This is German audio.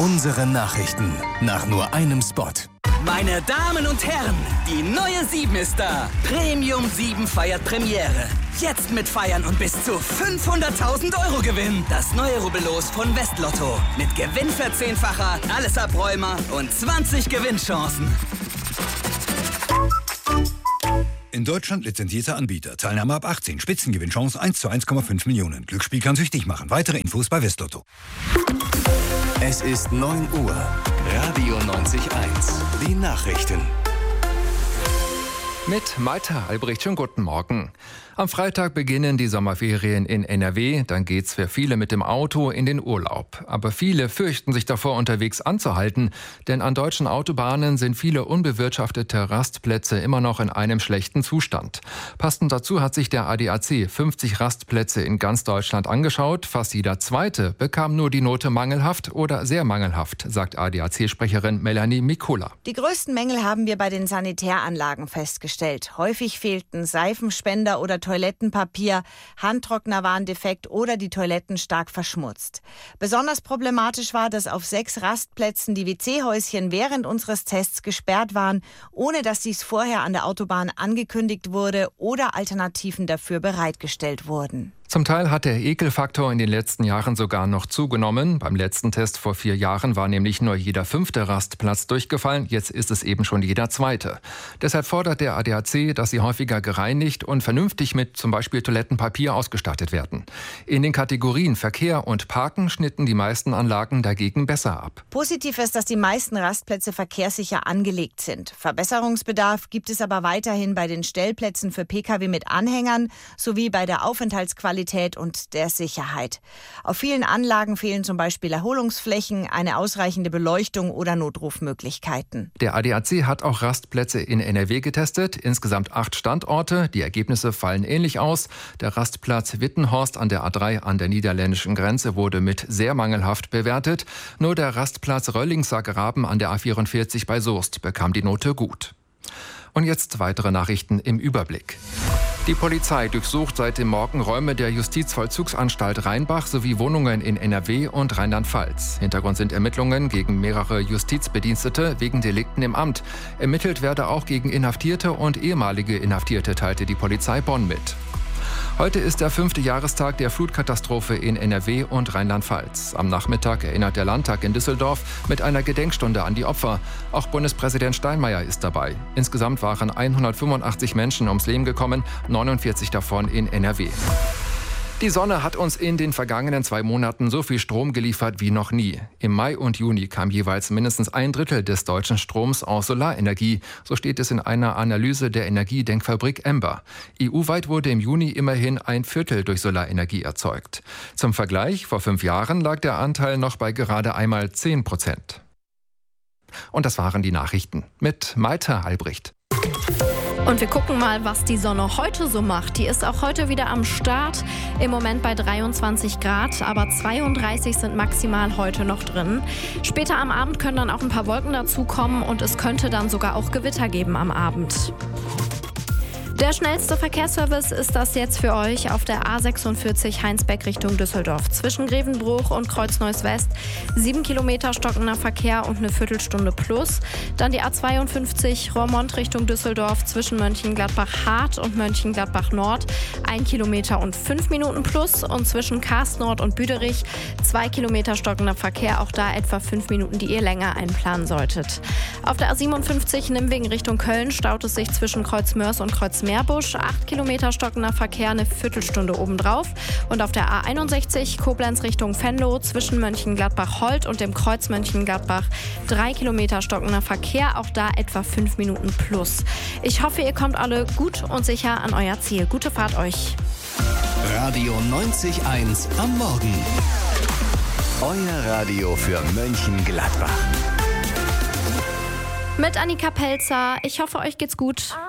Unsere Nachrichten nach nur einem Spot. Meine Damen und Herren, die neue 7 ist da. Premium 7 feiert Premiere. Jetzt mit Feiern und bis zu 500.000 € Gewinn. Das neue Rubbellos von Westlotto. Mit Gewinnverzehnfacher, alles Abräumer und 20 Gewinnchancen. In Deutschland lizenzierter Anbieter. Teilnahme ab 18. Spitzengewinnchance 1 zu 1,5 Millionen. Glücksspiel kann süchtig machen. Weitere Infos bei Westlotto. Es ist 9 Uhr. Radio 90.1. Die Nachrichten. Mit Malte Albrecht, schönen guten Morgen. Am Freitag beginnen die Sommerferien in NRW. Dann geht's für viele mit dem Auto in den Urlaub. Aber viele fürchten sich davor, unterwegs anzuhalten. Denn an deutschen Autobahnen sind viele unbewirtschaftete Rastplätze immer noch in einem schlechten Zustand. Passend dazu hat sich der ADAC 50 Rastplätze in ganz Deutschland angeschaut. Fast jeder zweite bekam nur die Note mangelhaft oder sehr mangelhaft, sagt ADAC-Sprecherin Melanie Mikula. Die größten Mängel haben wir bei den Sanitäranlagen festgestellt. Häufig fehlten Seifenspender oder Toilettenpapier, Handtrockner waren defekt oder die Toiletten stark verschmutzt. Besonders problematisch war, dass auf 6 Rastplätzen die WC-Häuschen während unseres Tests gesperrt waren, ohne dass dies vorher an der Autobahn angekündigt wurde oder Alternativen dafür bereitgestellt wurden. Zum Teil hat der Ekelfaktor in den letzten Jahren sogar noch zugenommen. Beim letzten Test vor 4 Jahren war nämlich nur jeder 5. Rastplatz durchgefallen. Jetzt ist es eben schon jeder 2. Deshalb fordert der ADAC, dass sie häufiger gereinigt und vernünftig mit zum Beispiel Toilettenpapier ausgestattet werden. In den Kategorien Verkehr und Parken schnitten die meisten Anlagen dagegen besser ab. Positiv ist, dass die meisten Rastplätze verkehrssicher angelegt sind. Verbesserungsbedarf gibt es aber weiterhin bei den Stellplätzen für Pkw mit Anhängern sowie bei der Aufenthaltsqualität und der Sicherheit. Auf vielen Anlagen fehlen zum Beispiel Erholungsflächen, eine ausreichende Beleuchtung oder Notrufmöglichkeiten. Der ADAC hat auch Rastplätze in NRW getestet, insgesamt 8 Standorte. Die Ergebnisse fallen ähnlich aus. Der Rastplatz Wittenhorst an der A3 an der niederländischen Grenze wurde mit sehr mangelhaft bewertet. Nur der Rastplatz Röllingser Graben an der A44 bei Soest bekam die Note gut. Und jetzt weitere Nachrichten im Überblick. Die Polizei durchsucht seit dem Morgen Räume der Justizvollzugsanstalt Rheinbach sowie Wohnungen in NRW und Rheinland-Pfalz. Hintergrund sind Ermittlungen gegen mehrere Justizbedienstete wegen Delikten im Amt. Ermittelt werde auch gegen Inhaftierte und ehemalige Inhaftierte, teilte die Polizei Bonn mit. Heute ist der 5. Jahrestag der Flutkatastrophe in NRW und Rheinland-Pfalz. Am Nachmittag erinnert der Landtag in Düsseldorf mit einer Gedenkstunde an die Opfer. Auch Bundespräsident Steinmeier ist dabei. Insgesamt waren 185 Menschen ums Leben gekommen, 49 davon in NRW. Die Sonne hat uns in den vergangenen 2 Monaten so viel Strom geliefert wie noch nie. Im Mai und Juni kam jeweils mindestens 1/3 des deutschen Stroms aus Solarenergie. So steht es in einer Analyse der Energiedenkfabrik Ember. EU-weit wurde im Juni immerhin 1/4 durch Solarenergie erzeugt. Zum Vergleich, vor 5 Jahren lag der Anteil noch bei gerade einmal 10%. Und das waren die Nachrichten mit Malte Albrecht. Und wir gucken mal, was die Sonne heute so macht. Die ist auch heute wieder am Start. Im Moment bei 23 Grad, aber 32 sind maximal heute noch drin. Später am Abend können dann auch ein paar Wolken dazukommen und es könnte dann sogar auch Gewitter geben am Abend. Der schnellste Verkehrsservice ist das jetzt für euch auf der A46 Heinsberg Richtung Düsseldorf. Zwischen Grevenbruch und Kreuz-Neuss West 7 Kilometer stockender Verkehr und eine Viertelstunde plus. Dann die A52 Roermond Richtung Düsseldorf zwischen Mönchengladbach-Hart und Mönchengladbach-Nord 1 Kilometer und 5 Minuten plus. Und zwischen Karstnord und Büderich 2 Kilometer stockender Verkehr, auch da etwa 5 Minuten, die ihr länger einplanen solltet. Auf der A57 Nimwegen Richtung Köln staut es sich zwischen Kreuzmörs und Kreuzmeerbusch. 8 Kilometer stockender Verkehr, eine Viertelstunde obendrauf. Und auf der A61 Koblenz Richtung Venlo zwischen Mönchengladbach-Holt und dem Kreuz Mönchengladbach 3 Kilometer stockender Verkehr, auch da etwa 5 Minuten plus. Ich hoffe, ihr kommt alle gut und sicher an euer Ziel. Gute Fahrt euch. Radio 90.1 am Morgen. Euer Radio für Mönchengladbach. Mit Annika Pelzer. Ich hoffe, euch geht's gut.